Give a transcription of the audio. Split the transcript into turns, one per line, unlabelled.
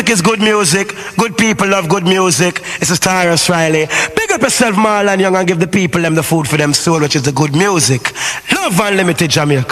music is good music. Good people love good music. It's a Tyrus Riley. Big up yourself, Marlon Young, and give the people them the food for them soul, which is the good music. Love Unlimited Jamaica.